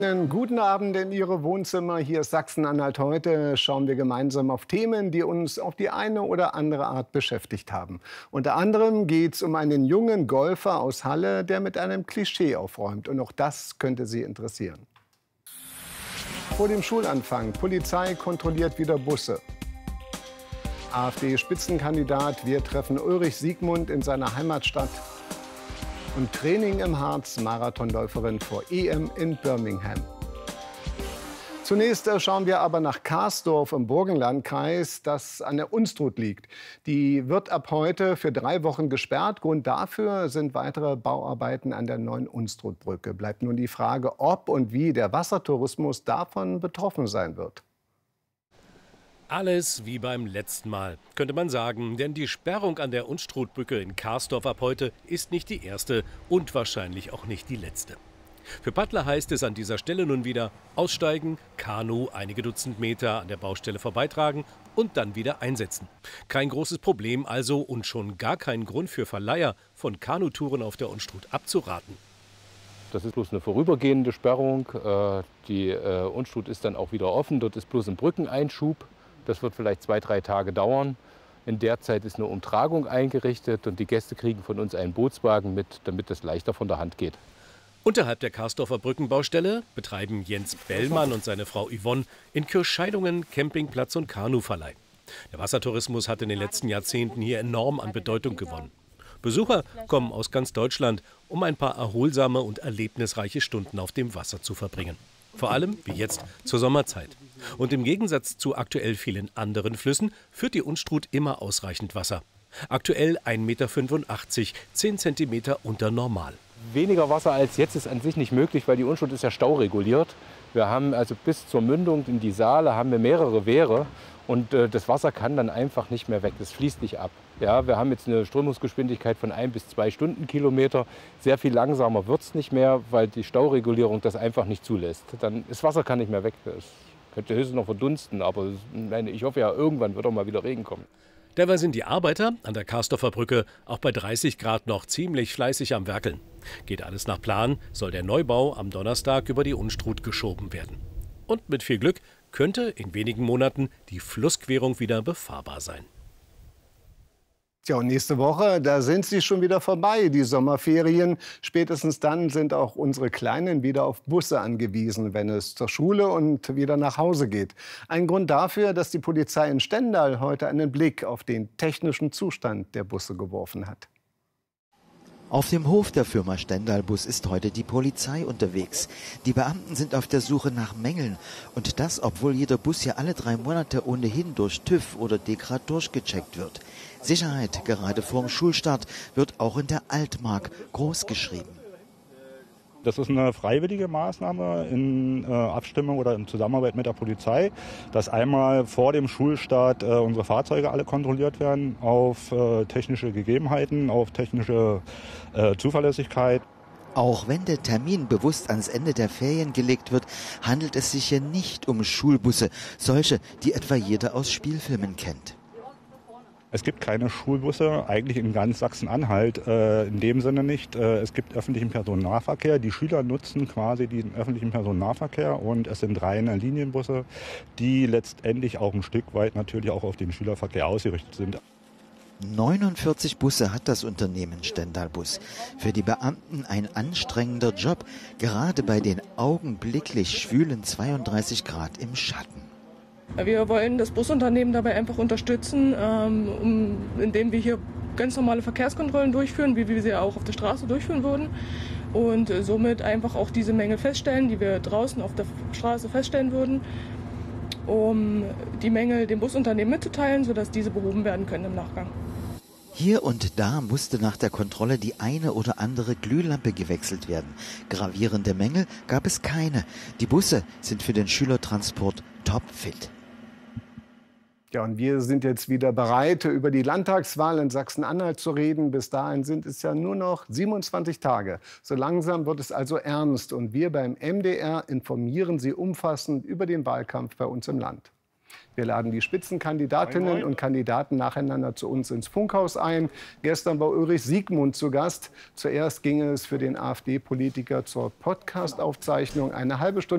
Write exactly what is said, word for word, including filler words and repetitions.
Einen guten Abend in Ihre Wohnzimmer. Hier ist Sachsen-Anhalt heute. Schauen wir gemeinsam auf Themen, die uns auf die eine oder andere Art beschäftigt haben. Unter anderem geht es um einen jungen Golfer aus Halle, der mit einem Klischee aufräumt. Und auch das könnte Sie interessieren. Vor dem Schulanfang. Polizei kontrolliert wieder Busse. AfD-Spitzenkandidat. Wir treffen Ulrich Siegmund in seiner Heimatstadt. Und Training im Harz, Marathonläuferin vor E M in Birmingham. Zunächst schauen wir aber nach Karsdorf im Burgenlandkreis, das an der Unstrut liegt. Die wird ab heute für drei Wochen gesperrt. Grund dafür sind weitere Bauarbeiten an der neuen Unstrutbrücke. Bleibt nun die Frage, ob und wie der Wassertourismus davon betroffen sein wird. Alles wie beim letzten Mal, könnte man sagen, denn die Sperrung an der Unstrutbrücke in Karsdorf ab heute ist nicht die erste und wahrscheinlich auch nicht die letzte. Für Paddler heißt es an dieser Stelle nun wieder aussteigen, Kanu einige Dutzend Meter an der Baustelle vorbeitragen und dann wieder einsetzen. Kein großes Problem also und schon gar kein Grund für Verleiher, von Kanutouren auf der Unstrut abzuraten. Das ist bloß eine vorübergehende Sperrung. Die Unstrut ist dann auch wieder offen, dort ist bloß ein Brückeneinschub. Das wird vielleicht zwei, drei Tage dauern. In der Zeit ist eine Umtragung eingerichtet und die Gäste kriegen von uns einen Bootswagen mit, damit es leichter von der Hand geht. Unterhalb der Karsdorfer Brückenbaustelle betreiben Jens Bellmann und seine Frau Yvonne in Kirchscheidungen Campingplatz und Kanuverleih. Der Wassertourismus hat in den letzten Jahrzehnten hier enorm an Bedeutung gewonnen. Besucher kommen aus ganz Deutschland, um ein paar erholsame und erlebnisreiche Stunden auf dem Wasser zu verbringen. Vor allem, wie jetzt, zur Sommerzeit. Und im Gegensatz zu aktuell vielen anderen Flüssen führt die Unstrut immer ausreichend Wasser. Aktuell ein Meter fünfundachtzig, zehn Zentimeter unter Normal. Weniger Wasser als jetzt ist an sich nicht möglich, weil die Unstrut ist ja staureguliert. Wir haben also bis zur Mündung in die Saale haben wir mehrere Wehre und äh, das Wasser kann dann einfach nicht mehr weg. Das fließt nicht ab. Ja, wir haben jetzt eine Strömungsgeschwindigkeit von ein bis zwei Stundenkilometer. Sehr viel langsamer wird es nicht mehr, weil die Stauregulierung das einfach nicht zulässt. Dann das Wasser kann nicht mehr weg. Das könnte höchstens noch verdunsten, aber ich hoffe ja, irgendwann wird auch mal wieder Regen kommen. Dabei sind die Arbeiter an der Karsdorfer Brücke auch bei dreißig Grad noch ziemlich fleißig am Werkeln. Geht alles nach Plan, soll der Neubau am Donnerstag über die Unstrut geschoben werden. Und mit viel Glück könnte in wenigen Monaten die Flussquerung wieder befahrbar sein. Tja, und nächste Woche, da sind sie schon wieder vorbei, die Sommerferien. Spätestens dann sind auch unsere Kleinen wieder auf Busse angewiesen, wenn es zur Schule und wieder nach Hause geht. Ein Grund dafür, dass die Polizei in Stendal heute einen Blick auf den technischen Zustand der Busse geworfen hat. Auf dem Hof der Firma Stendal Bus ist heute die Polizei unterwegs. Die Beamten sind auf der Suche nach Mängeln. Und das, obwohl jeder Bus ja alle drei Monate ohnehin durch TÜV oder Dekra durchgecheckt wird. Sicherheit, gerade vorm Schulstart, wird auch in der Altmark groß geschrieben. Das ist eine freiwillige Maßnahme in äh, Abstimmung oder in Zusammenarbeit mit der Polizei, dass einmal vor dem Schulstart äh, unsere Fahrzeuge alle kontrolliert werden auf äh, technische Gegebenheiten, auf technische äh, Zuverlässigkeit. Auch wenn der Termin bewusst ans Ende der Ferien gelegt wird, handelt es sich hier nicht um Schulbusse, solche, die etwa jeder aus Spielfilmen kennt. Es gibt keine Schulbusse, eigentlich in ganz Sachsen-Anhalt äh, in dem Sinne nicht. Äh, es gibt öffentlichen Personennahverkehr. Die Schüler nutzen quasi den öffentlichen Personennahverkehr und es sind reine Linienbusse, die letztendlich auch ein Stück weit natürlich auch auf den Schülerverkehr ausgerichtet sind. neunundvierzig Busse hat das Unternehmen Stendal Bus. Für die Beamten ein anstrengender Job, gerade bei den augenblicklich schwülen zweiunddreißig Grad im Schatten. Wir wollen das Busunternehmen dabei einfach unterstützen, ähm, um, indem wir hier ganz normale Verkehrskontrollen durchführen, wie wir sie auch auf der Straße durchführen würden. Und äh, somit einfach auch diese Mängel feststellen, die wir draußen auf der Straße feststellen würden, um die Mängel dem Busunternehmen mitzuteilen, sodass diese behoben werden können im Nachgang. Hier und da musste nach der Kontrolle die eine oder andere Glühlampe gewechselt werden. Gravierende Mängel gab es keine. Die Busse sind für den Schülertransport topfit. Ja, und wir sind jetzt wieder bereit, über die Landtagswahl in Sachsen-Anhalt zu reden. Bis dahin sind es ja nur noch siebenundzwanzig Tage. So langsam wird es also ernst. Und wir beim M D R informieren Sie umfassend über den Wahlkampf bei uns im Land. Wir laden die Spitzenkandidatinnen und Kandidaten nacheinander zu uns ins Funkhaus ein. Gestern war Ulrich Siegmund zu Gast. Zuerst ging es für den AfD-Politiker zur Podcast-Aufzeichnung eine halbe Stunde.